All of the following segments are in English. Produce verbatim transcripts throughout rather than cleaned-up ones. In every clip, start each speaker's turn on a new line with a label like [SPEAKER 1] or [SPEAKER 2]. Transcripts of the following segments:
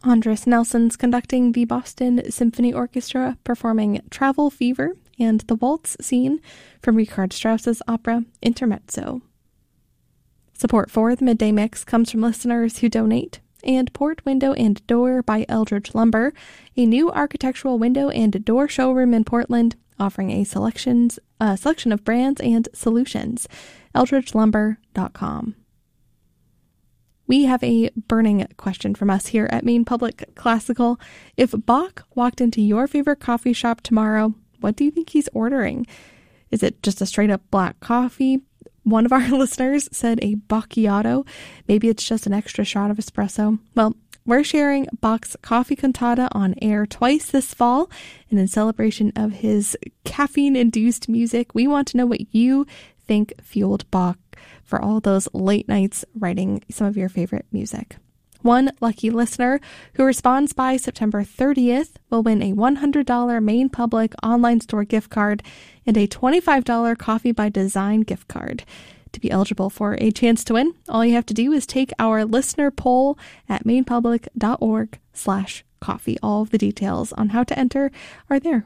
[SPEAKER 1] Andres Nelson's conducting the Boston Symphony Orchestra, performing Travel Fever and the waltz scene from Richard Strauss's opera Intermezzo. Support for the Midday Mix comes from listeners who donate, and Port Window and Door by Eldridge Lumber, a new architectural window and door showroom in Portland, offering a selections, a selection of brands and solutions. eldridge lumber dot com. We have a burning question from us here at Maine Public Classical. If Bach walked into your favorite coffee shop tomorrow, what do you think he's ordering? Is it just a straight up black coffee? One of our listeners said a Bacchiato. Maybe it's just an extra shot of espresso. Well, we're sharing Bach's Coffee Cantata on air twice this fall, and in celebration of his caffeine-induced music, we want to know what you think fueled Bach for all those late nights writing some of your favorite music. One lucky listener who responds by September thirtieth will win a one hundred dollars Maine Public online store gift card and a twenty-five dollars Coffee by Design gift card. To be eligible for a chance to win, all you have to do is take our listener poll at mainepublic.org slash coffee. All of the details on how to enter are there.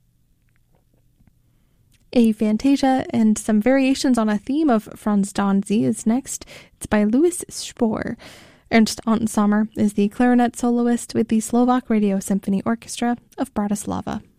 [SPEAKER 1] A Fantasia and some variations on a theme of Franz Danzy is next. It's by Louis Spohr. Ernst Anton Sommer is the clarinet soloist with the Slovak Radio Symphony Orchestra of Bratislava.